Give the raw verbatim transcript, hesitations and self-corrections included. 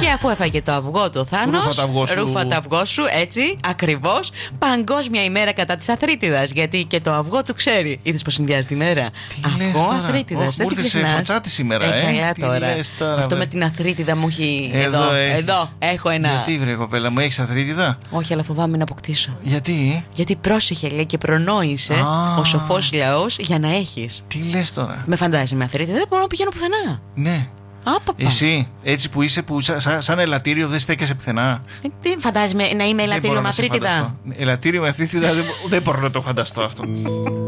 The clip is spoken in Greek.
Και αφού έφαγε το αυγό του Θάνος, ρούφα το αυγό σου, έτσι, ακριβώς. Παγκόσμια ημέρα κατά της αθρίτιδας. Γιατί και το αυγό του ξέρει. Είδες πως συνδυάζει τη μέρα. Αυγό αθρίτιδας. Δεν την ξεχνάς. Σήμερα, ε, ε, καλά τι τώρα. τώρα. Αυτό με την αθρίτιδα μου έχει. Εδώ, εδώ, έχεις. εδώ έχω ένα. Γιατί βρε κοπέλα μου, έχεις αθρίτιδα? Όχι, αλλά φοβάμαι να αποκτήσω. Γιατί? Γιατί πρόσεχε, λέει, και προνόησε Α. ο σοφός λαός για να έχεις. Τι λες τώρα? Με φαντάζεσαι με αθρίτιδα, δεν μπορώ να πηγαίνω πουθενά. Ναι. Άπαπα. Εσύ, έτσι που είσαι, που σαν, σαν, σαν ελαττήριο δεν στέκεσαι πουθενά. Ε, τι φαντάζεσαι να είμαι ελαττήριο με αθρίτιδα? Ελαττήριο με αθρίτιδα δεν, δεν μπορώ να το φανταστώ αυτό.